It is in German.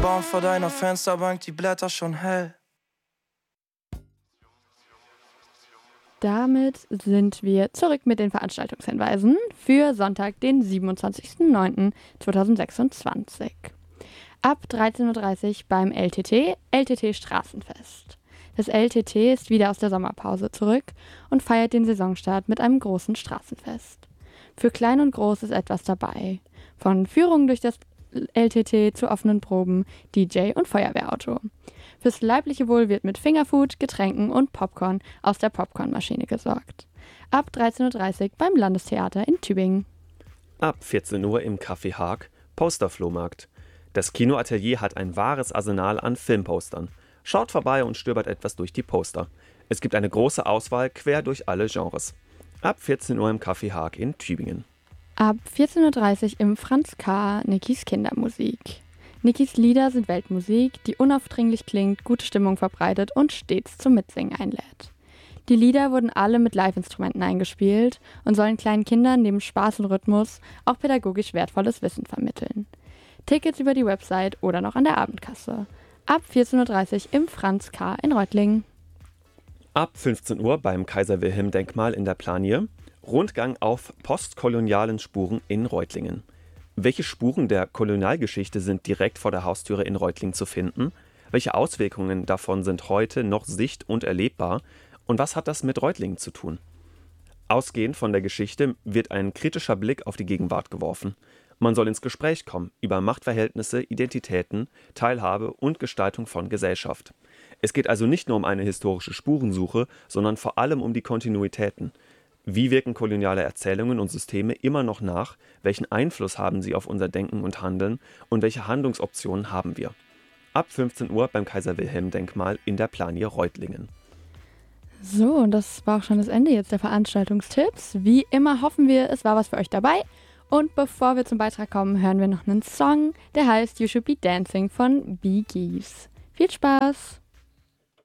Baum vor deiner Fensterbank, die Blätter schon hell. Damit sind wir zurück mit den Veranstaltungshinweisen für Sonntag, den 27.09.2026. Ab 13.30 Uhr beim LTT Straßenfest. Das LTT ist wieder aus der Sommerpause zurück und feiert den Saisonstart mit einem großen Straßenfest. Für Klein und Groß ist etwas dabei. Von Führungen durch das LTT zu offenen Proben, DJ und Feuerwehrauto. Fürs leibliche Wohl wird mit Fingerfood, Getränken und Popcorn aus der Popcornmaschine gesorgt. Ab 13.30 Uhr beim Landestheater in Tübingen. Ab 14 Uhr im Café Haag Posterflohmarkt. Das Kinoatelier hat ein wahres Arsenal an Filmpostern. Schaut vorbei und stöbert etwas durch die Poster. Es gibt eine große Auswahl quer durch alle Genres. Ab 14 Uhr im Café Haag in Tübingen. Ab 14.30 Uhr im Franz K. Nikis Kindermusik. Nikis Lieder sind Weltmusik, die unaufdringlich klingt, gute Stimmung verbreitet und stets zum Mitsingen einlädt. Die Lieder wurden alle mit Live-Instrumenten eingespielt und sollen kleinen Kindern neben Spaß und Rhythmus auch pädagogisch wertvolles Wissen vermitteln. Tickets über die Website oder noch an der Abendkasse. Ab 14.30 Uhr im Franz K. in Reutlingen. Ab 15 Uhr beim Kaiser-Wilhelm-Denkmal in der Planier. Rundgang auf postkolonialen Spuren in Reutlingen. Welche Spuren der Kolonialgeschichte sind direkt vor der Haustüre in Reutlingen zu finden? Welche Auswirkungen davon sind heute noch sicht- und erlebbar? Und was hat das mit Reutlingen zu tun? Ausgehend von der Geschichte wird ein kritischer Blick auf die Gegenwart geworfen. Man soll ins Gespräch kommen über Machtverhältnisse, Identitäten, Teilhabe und Gestaltung von Gesellschaft. Es geht also nicht nur um eine historische Spurensuche, sondern vor allem um die Kontinuitäten. Wie wirken koloniale Erzählungen und Systeme immer noch nach? Welchen Einfluss haben sie auf unser Denken und Handeln? Und welche Handlungsoptionen haben wir? Ab 15 Uhr beim Kaiser-Wilhelm-Denkmal in der Planier Reutlingen. So, und das war auch schon das Ende jetzt der Veranstaltungstipps. Wie immer hoffen wir, es war was für euch dabei. Und bevor wir zum Beitrag kommen, hören wir noch einen Song, der heißt You Should Be Dancing von Bee Gees. Viel Spaß!